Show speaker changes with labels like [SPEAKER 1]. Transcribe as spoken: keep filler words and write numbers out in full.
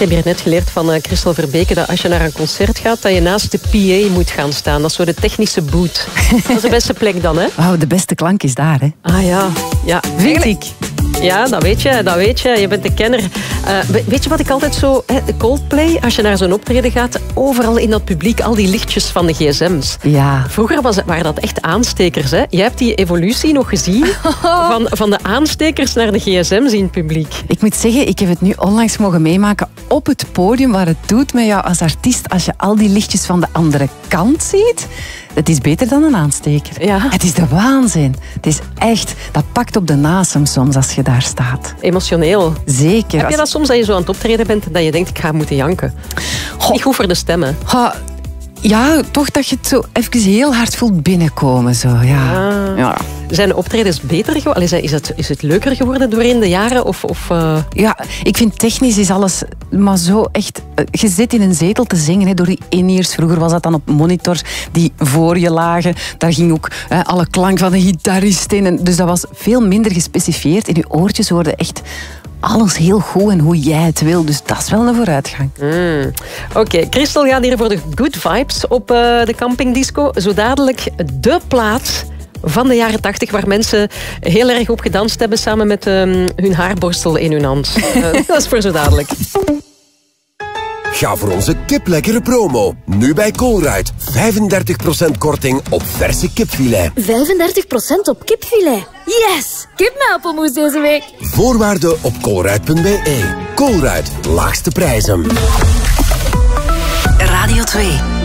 [SPEAKER 1] heb hier net geleerd van uh, Christel Verbeke dat als je naar een concert gaat, dat je naast de P A moet gaan staan. Dat is zo de technische boot. Dat is de beste plek dan, hè?
[SPEAKER 2] Wauw, de beste klank is daar, hè?
[SPEAKER 1] Ah ja, ja.
[SPEAKER 2] Vind ik.
[SPEAKER 1] Ja, dat weet je, dat weet je. Je bent de kenner. Uh, weet je wat ik altijd zo... Hè, Coldplay, als je naar zo'n optreden gaat, overal in dat publiek, al die lichtjes van de gsm's.
[SPEAKER 2] Ja.
[SPEAKER 1] Vroeger was het, waren dat echt aanstekers. Hè? Jij hebt die evolutie nog gezien van, van de aanstekers naar de gsm's in het publiek.
[SPEAKER 2] Ik moet zeggen, ik heb het nu onlangs mogen meemaken op het podium, waar het doet met jou als artiest als je al die lichtjes van de andere kant ziet. Het is beter dan een aansteker.
[SPEAKER 1] Ja.
[SPEAKER 2] Het is de waanzin. Het is echt, dat pakt op de nasem soms als je daar staat.
[SPEAKER 1] Emotioneel.
[SPEAKER 2] Zeker.
[SPEAKER 1] Heb je dat soms dat je zo aan het optreden bent dat je denkt, ik ga moeten janken?
[SPEAKER 2] Goh.
[SPEAKER 1] Niet goed voor de stemmen.
[SPEAKER 2] Ha, ja, toch dat je het zo even heel hard voelt binnenkomen. Zo. Ja.
[SPEAKER 1] Ah.
[SPEAKER 2] Ja.
[SPEAKER 1] Zijn de optredens beter geworden? Is het, is, het, is het leuker geworden doorheen de jaren? Of, of, uh...
[SPEAKER 2] Ja, ik vind technisch is alles maar zo echt... Je zit in een zetel te zingen hè, door die in-ears. Vroeger was dat dan op monitors die voor je lagen. Daar ging ook hè, alle klank van de gitarist in. En dus dat was veel minder gespecifieerd. In je oortjes hoorde echt alles heel goed en hoe jij het wil. Dus dat is wel een vooruitgang.
[SPEAKER 1] Mm. Oké, okay. Christel gaat hier voor de good vibes op uh, de campingdisco. Zo dadelijk de plaats van de jaren tachtig, waar mensen heel erg op gedanst hebben samen met um, hun haarborstel in hun hand. Uh, dat is voor zo dadelijk.
[SPEAKER 3] Ga voor onze kiplekkere promo. Nu bij Colruyt. vijfendertig procent korting op verse kipfilet.
[SPEAKER 4] vijfendertig procent op kipfilet. Yes! Kip met appelmoes deze week.
[SPEAKER 3] Voorwaarden op colruyt punt b e. Colruyt. Laagste prijzen.
[SPEAKER 5] Radio twee.